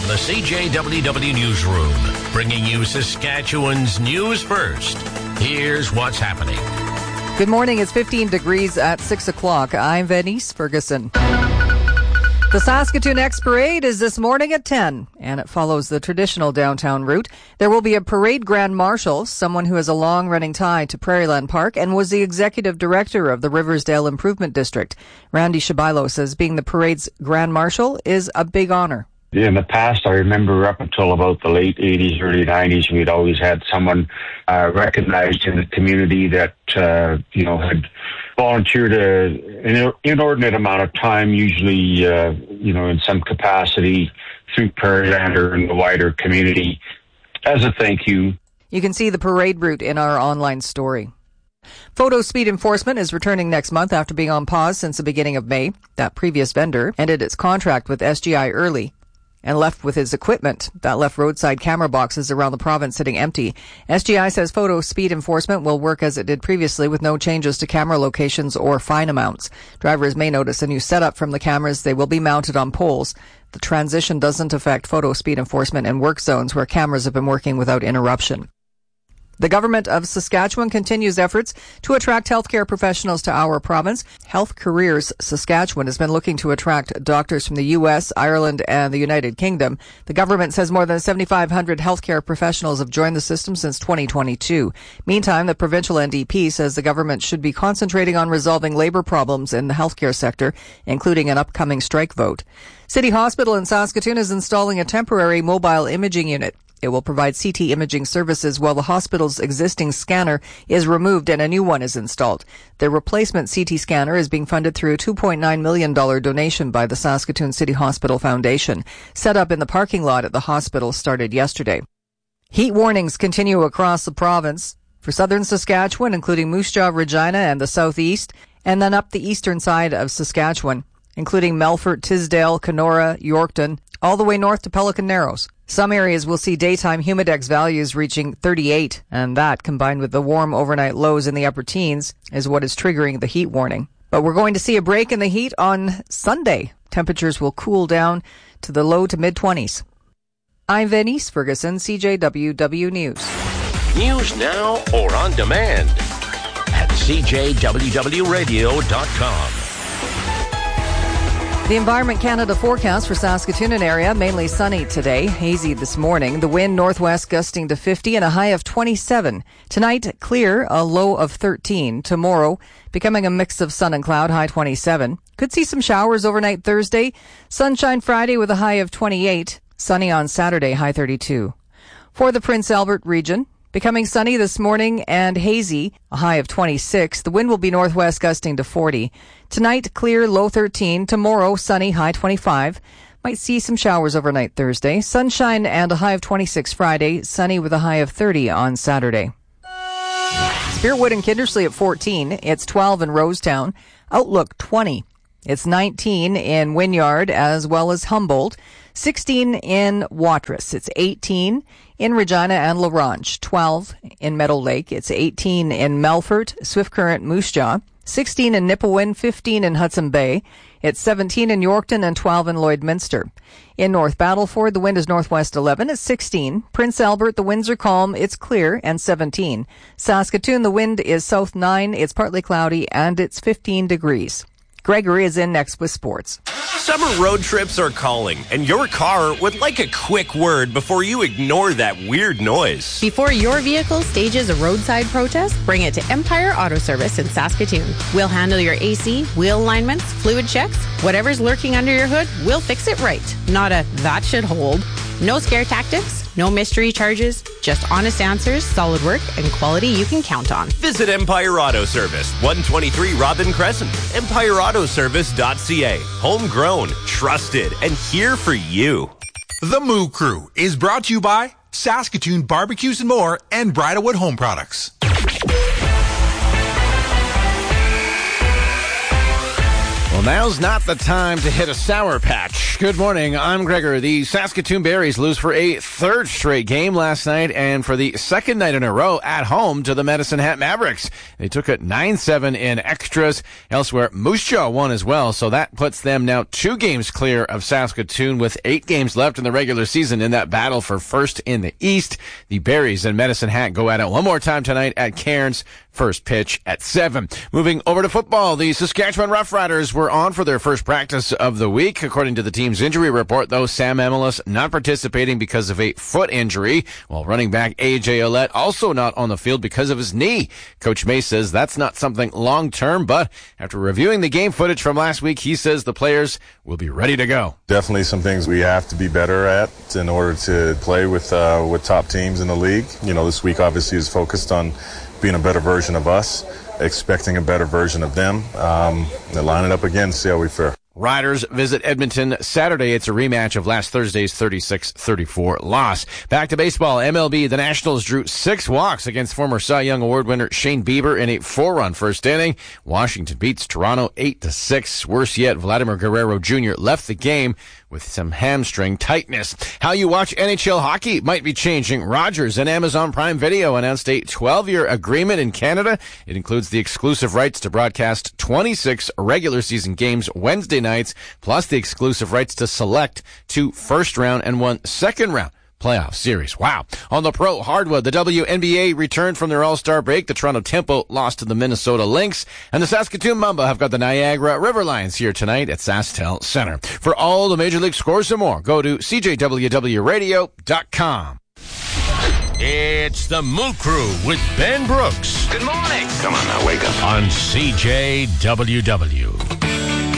the CJWW Newsroom, bringing you Saskatchewan's news first. Here's what's happening. Good morning. It's 15 degrees at 6 o'clock. I'm Venice Ferguson. The Saskatoon X Parade is this morning at 10, and it follows the traditional downtown route. There will be a parade grand marshal, someone who has a long-running tie to Prairieland Park and was the executive director of the Riversdale Improvement District. Randy Shabilo says being the parade's grand marshal is a big honor. In the past, I remember up until about the late 80s, early 90s, we'd always had someone recognized in the community that, had volunteered an inordinate amount of time, usually, in some capacity through Prairieland or in the wider community as a thank you. You can see the parade route in our online story. Photo Speed Enforcement is returning next month after being on pause since the beginning of May. That previous vendor ended its contract with SGI early and left with his equipment. That left roadside camera boxes around the province sitting empty. SGI says Photo Speed Enforcement will work as it did previously with no changes to camera locations or fine amounts. Drivers may notice a new setup from the cameras. They will be mounted on poles. The transition doesn't affect Photo Speed Enforcement in work zones where cameras have been working without interruption. The government of Saskatchewan continues efforts to attract healthcare professionals to our province. Health Careers Saskatchewan has been looking to attract doctors from the U.S., Ireland, and the United Kingdom. The government says more than 7,500 healthcare professionals have joined the system since 2022. Meantime, the provincial NDP says the government should be concentrating on resolving labor problems in the healthcare sector, including an upcoming strike vote. City Hospital in Saskatoon is installing a temporary mobile imaging unit. It will provide CT imaging services while the hospital's existing scanner is removed and a new one is installed. The replacement CT scanner is being funded through a $2.9 million donation by the Saskatoon City Hospital Foundation. Set up in the parking lot at the hospital started yesterday. Heat warnings continue across the province for southern Saskatchewan, including Moose Jaw, Regina, and the southeast, and then up the eastern side of Saskatchewan, including Melfort, Tisdale, Kenora, Yorkton, all the way north to Pelican Narrows. Some areas will see daytime humidex values reaching 38, and that, combined with the warm overnight lows in the upper teens, is what is triggering the heat warning. But we're going to see a break in the heat on Sunday. Temperatures will cool down to the low to mid-20s. I'm Venice Ferguson, CJWW News. News now or on demand at CJWWradio.com. The Environment Canada forecast for Saskatoon and area, mainly sunny today, hazy this morning. The wind northwest gusting to 50 and a high of 27. Tonight, clear, a low of 13. Tomorrow, becoming a mix of sun and cloud, high 27. Could see some showers overnight Thursday. Sunshine Friday with a high of 28. Sunny on Saturday, high 32. For the Prince Albert region, becoming sunny this morning and hazy, a high of 26. The wind will be northwest gusting to 40. Tonight, clear, low 13. Tomorrow, sunny, high 25. Might see some showers overnight Thursday. Sunshine and a high of 26 Friday. Sunny with a high of 30 on Saturday. Spiritwood and Kindersley at 14. It's 12 in Rosetown. Outlook 20. It's 19 in Wynyard as well as Humboldt. 16 in Watrous. It's 18 in Regina and La Ronge. 12 in Meadow Lake. It's 18 in Melfort, Swift Current, Moose Jaw. 16 in Nipawin, 15 in Hudson Bay. It's 17 in Yorkton and 12 in Lloydminster. In North Battleford, the wind is northwest 11. It's 16. Prince Albert, the winds are calm. It's clear and 17. Saskatoon, the wind is south 9. It's partly cloudy and it's 15 degrees. Gregory is in next with sports. Summer road trips are calling, and your car would like a quick word before you ignore that weird noise. Before your vehicle stages a roadside protest, bring it to Empire Auto Service in Saskatoon. We'll handle your AC, wheel alignments, fluid checks. Whatever's lurking under your hood, we'll fix it right. Not a that should hold. No scare tactics, no mystery charges, just honest answers, solid work, and quality you can count on. Visit Empire Auto Service, 123 Robin Crescent, empireautoservice.ca. Homegrown, trusted, and here for you. The Moo Crew is brought to you by Saskatoon Barbecues and More and Bridalwood Home Products. Well, now's not the time to hit a sour patch. Good morning, I'm Gregor. The Saskatoon Berries lose for a third straight game last night and for the second night in a row at home to the Medicine Hat Mavericks. They took it 9-7 in extras. Elsewhere, Moose Jaw won as well, so that puts them now 2 games clear of Saskatoon with 8 games left in the regular season in that battle for first in the East. The Berries and Medicine Hat go at it one more time tonight at Cairns. First pitch at 7. Moving over to football, the Saskatchewan Roughriders were on for their first practice of the week. According to the team's injury report, though, Sam Emelis not participating because of a foot injury, while running back A.J. Ouellette also not on the field because of his knee. Coach May says that's not something long-term, but after reviewing the game footage from last week, he says the players will be ready to go. Definitely some things we have to be better at in order to play with top teams in the league. You know, this week obviously is focused on being a better version of us, expecting a better version of them, and line it up again, see how we fare. Riders visit Edmonton Saturday. It's a rematch of last Thursday's 36-34 loss. Back to baseball. MLB, the Nationals drew 6 walks against former Cy Young Award winner Shane Bieber in a 4-run first inning. Washington beats Toronto 8-6. Worse yet, Vladimir Guerrero Jr. left the game with some hamstring tightness. How you watch NHL hockey might be changing. Rogers and Amazon Prime Video announced a 12-year agreement in Canada. It includes the exclusive rights to broadcast 26 regular season games Wednesday nights, plus the exclusive rights to select 2 first-round and 1 second-round playoff series. Wow. On the pro hardwood, the WNBA returned from their all-star break. The Toronto Tempo lost to the Minnesota Lynx, and the Saskatoon Mamba have got the Niagara River Lions here tonight at SaskTel Center. For all the Major League scores and more, go to CJWWRadio.com. It's the Moo Crew with Ben Brooks. Good morning. Come on now, wake up. On CJWW.